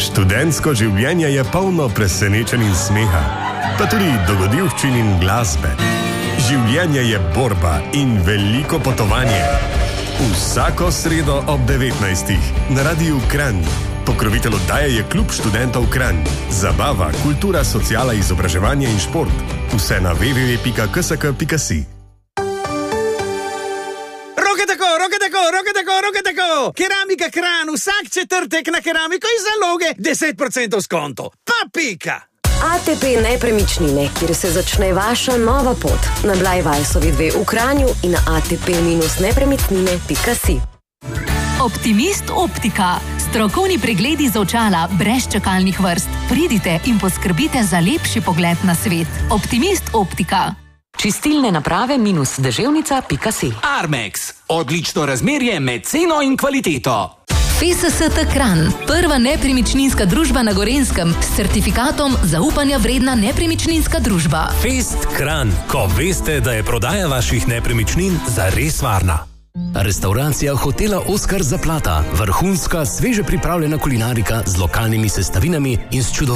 Študentsko življenje je polno presenečenj in smeha, pa tudi dogodivščin in glasbe. Življenje je borba in veliko potovanje. Vsako sredo ob 19. na Radiu Kranj. Pokrovitelj oddaje je Klub študentov Kranj. Zabava, kultura, sociala, izobraževanje in šport. Vse na www.ksk.si. Roke tako! Keramika Kranj, vsak četrtek na keramiko iz zaloge 10% skonto. Pa pika! ATP Nepremičnine, kjer se začne vaša nova pot. Na Blajvajsovi 2 v Kranju in na atp-nepremičnine.si. Optimist Optika. Strokovni pregledi za očala brez čakalnih vrst. Pridite in poskrbite za lepši pogled na svet. Optimist Optika. Čistilne naprave -deževnica.si. Armex. Odlično razmerje med ceno in kvaliteto. FSST Kranj. Prva nepremičninska družba na Gorenjskem s certifikatom zaupanja vredna nepremičninska družba. Fest Kranj. Ko veste, da je prodaja vaših nepremičnin zares varna. Restauracija hotela Oskar Zaplata. Vrhunska, sveže pripravljena kulinarika z lokalnimi sestavinami in s čudovitimi